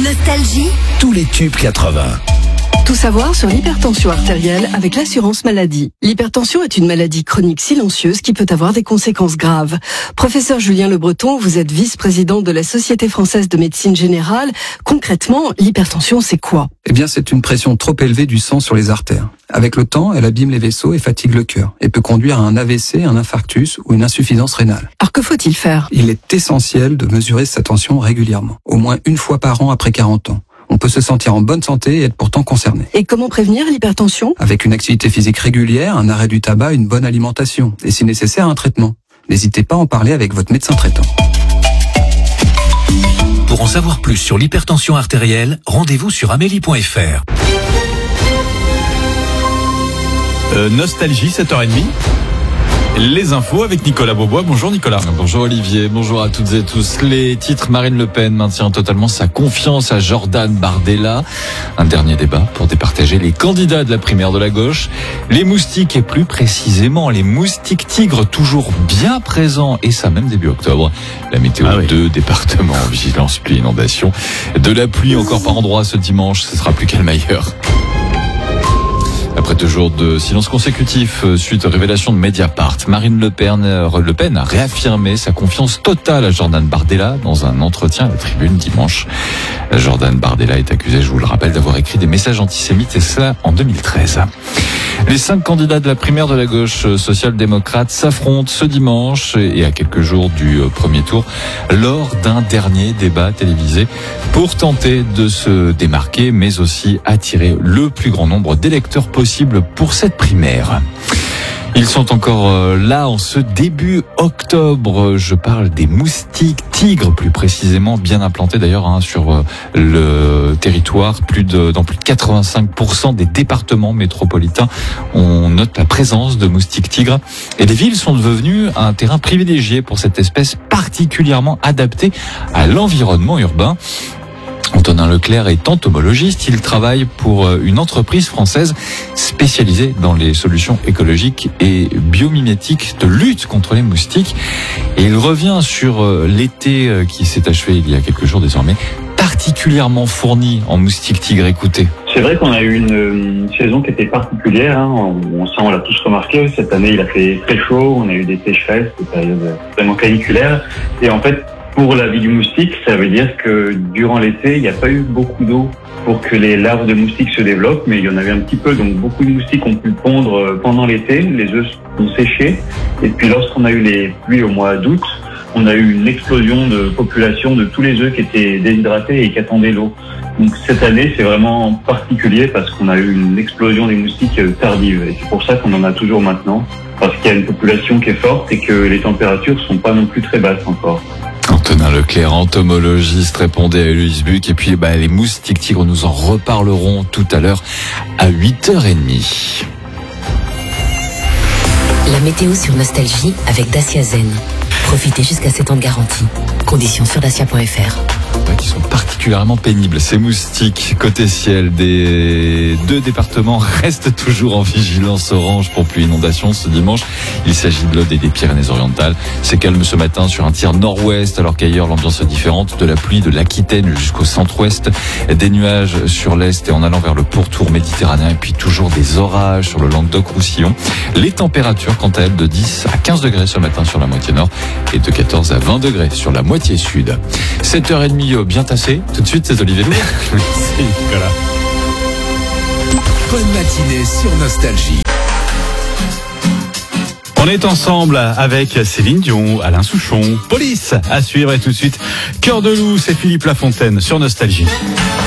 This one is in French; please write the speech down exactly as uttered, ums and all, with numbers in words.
Nostalgie, tous les tubes quatre-vingts. Tout savoir sur l'hypertension artérielle avec l'assurance maladie. L'hypertension est une maladie chronique silencieuse qui peut avoir des conséquences graves. Professeur Julien Le Breton, vous êtes vice-président de la Société française de médecine générale. Concrètement, l'hypertension, c'est quoi ? Eh bien, c'est une pression trop élevée du sang sur les artères. Avec le temps, elle abîme les vaisseaux et fatigue le cœur et peut conduire à un A V C, un infarctus ou une insuffisance rénale. Alors que faut-il faire ? Il est essentiel de mesurer sa tension régulièrement, au moins une fois par an après quarante ans. On peut se sentir en bonne santé et être pourtant concerné. Et comment prévenir l'hypertension ? Avec une activité physique régulière, un arrêt du tabac, une bonne alimentation et si nécessaire un traitement. N'hésitez pas à en parler avec votre médecin traitant. Pour en savoir plus sur l'hypertension artérielle, rendez-vous sur amélie point f r. Euh, Nostalgie, sept heures trente. Les infos avec Nicolas Beaubois. Bonjour Nicolas. Bonjour Olivier, bonjour à toutes et tous. Les titres: Marine Le Pen maintient totalement sa confiance à Jordan Bardella. Un dernier débat pour départager les candidats de la primaire de la gauche. Les moustiques et plus précisément les moustiques tigres toujours bien présents et ça même début octobre. La météo ah oui. Deux départements en vigilance pluie inondation. De la pluie encore par endroits ce dimanche, ce sera plus calme ailleurs. Après deux jours de silence consécutif suite aux révélations de Mediapart, Marine Le Pen, Le Pen a réaffirmé sa confiance totale à Jordan Bardella dans un entretien à la Tribune dimanche. Jordan Bardella est accusé, je vous le rappelle, d'avoir écrit des messages antisémites et cela en deux mille treize. Les cinq candidats de la primaire de la gauche social-démocrate s'affrontent ce dimanche et à quelques jours du premier tour lors d'un dernier débat télévisé pour tenter de se démarquer mais aussi attirer le plus grand nombre d'électeurs possible pour cette primaire. Ils sont encore là en ce début octobre. Je parle des moustiques tigres, plus précisément, bien implantés d'ailleurs hein, sur le territoire. Plus de, dans plus de quatre-vingt-cinq pour cent des départements métropolitains, on note la présence de moustiques tigres. Et les villes sont devenues un terrain privilégié pour cette espèce particulièrement adaptée à l'environnement urbain. Antonin Leclerc est entomologiste, il travaille pour une entreprise française spécialisée dans les solutions écologiques et biomimétiques de lutte contre les moustiques. Et il revient sur l'été qui s'est achevé il y a quelques jours désormais, particulièrement fourni en moustiques tigres. Écoutez. C'est vrai qu'on a eu une, une saison qui était particulière, hein. on, on, ça on l'a tous remarqué, cette année il a fait très chaud, on a eu des sécheresses, des périodes vraiment caniculaires, et en fait pour la vie du moustique, ça veut dire que durant l'été, il n'y a pas eu beaucoup d'eau pour que les larves de moustiques se développent, mais il y en avait un petit peu, donc beaucoup de moustiques ont pu pondre pendant l'été, les œufs ont séché, et puis lorsqu'on a eu les pluies au mois d'août, on a eu une explosion de population de tous les œufs qui étaient déshydratés et qui attendaient l'eau. Donc cette année, c'est vraiment particulier parce qu'on a eu une explosion des moustiques tardive, et c'est pour ça qu'on en a toujours maintenant, parce qu'il y a une population qui est forte et que les températures sont pas non plus très basses encore. Antonin Leclerc, entomologiste, répondait à Héloïse Buc. Et puis bah, les moustiques tigres, nous en reparlerons tout à l'heure à huit heures trente. La météo sur Nostalgie avec Dacia Zen. Profitez jusqu'à sept ans de garantie. Conditions sur dacia point f r. Qui sont particulièrement pénibles. Ces moustiques, côté ciel, des deux départements restent toujours en vigilance orange pour pluie inondation ce dimanche. Il s'agit de l'Aude et des Pyrénées-Orientales. C'est calme ce matin sur un tiers nord-ouest, alors qu'ailleurs l'ambiance est différente. De la pluie de l'Aquitaine jusqu'au centre-ouest, des nuages sur l'est et en allant vers le pourtour méditerranéen, et puis toujours des orages sur le Languedoc-Roussillon. Les températures, quant à elles, de dix à quinze degrés ce matin sur la moitié nord et de quatorze à vingt degrés sur la moitié sud. sept heures trente bien tassé. Tout de suite, c'est Olivier Lourd. Merci Nicolas. Bonne matinée sur Nostalgie. On est ensemble avec Céline Dion, Alain Souchon, Police à suivre et tout de suite Cœur de loup, c'est Philippe Lafontaine sur Nostalgie.